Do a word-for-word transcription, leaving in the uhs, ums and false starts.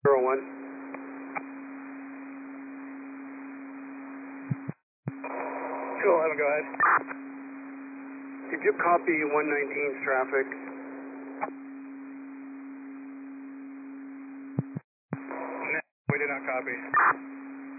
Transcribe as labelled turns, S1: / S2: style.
S1: zero one. two eleven, go ahead. Did you copy one nineteen's traffic? No, we did not copy.